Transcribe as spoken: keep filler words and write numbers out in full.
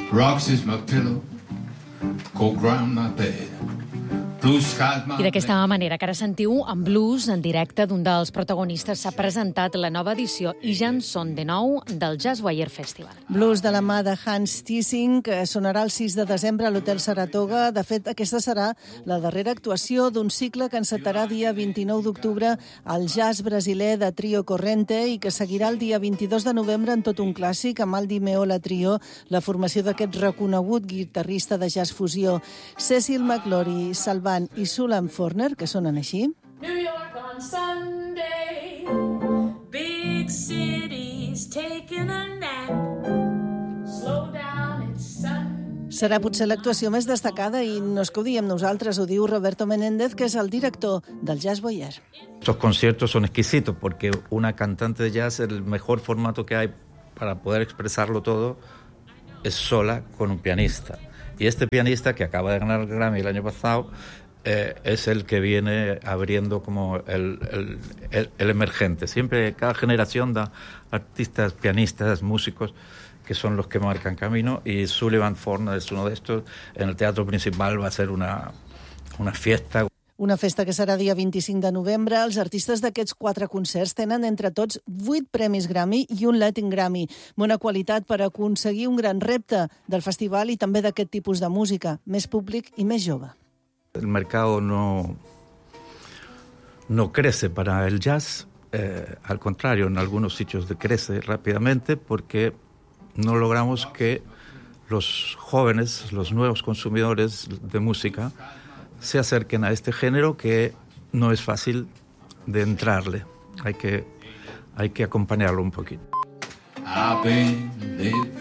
Rocks is my pillow, cold ground my bed. I d'aquesta manera que ara sentiu en blues en directe d'un dels protagonistes s'ha presentat la nova edició i ja en són de nou del Jazzwire Festival. Blues de la mà de Hans Thiesing, que sonarà el sis de desembre a l'Hotel Saratoga. De fet, aquesta serà la darrera actuació d'un cicle que encetarà dia vint-i-nou d'octubre al jazz brasiler de Trio Corrente i que seguirà el dia vint-i-dos de novembre en tot un clàssic amb el Di Meola Trio, la formació d'aquest reconegut guitarrista de jazz fusió. Cecil McLaury, Salvat i Sulan Forner, que sonen així. New York on Sunday, big cities taking a nap, slow down, it's Sunday. Serà potser l'actuació més destacada i no és que ho diem nosaltres, ho diu Roberto Menéndez, que és el director del Jazzwire. Estos conciertos son exquisitos porque una cantante de jazz, el mejor formato que hay para poder expresarlo todo es sola con un pianista. Y este pianista, que acaba de ganar el Grammy el año pasado, eh, es el que viene abriendo como el, el, el, el emergente. Siempre, cada generación da artistas, pianistas, músicos, que son los que marcan camino, y Sullivan Forner es uno de estos. En el Teatro Principal va a ser una, una fiesta. Una festa que serà dia vint-i-cinc de novembre. Els artistes d'aquests quatre concerts tenen entre tots vuit premis Grammy i un Latin Grammy. Bona qualitat per aconseguir un gran repte del festival i també d'aquest tipus de música, més públic i més jove. El mercado no, no crece para el jazz, eh, al contrario, en algunos sitios decrece rápidamente porque no logramos que los jóvenes, los nuevos consumidores de música, se acerquen a este género que no es fácil de entrarle. Hay que, hay que acompañarlo un poquito. I've been living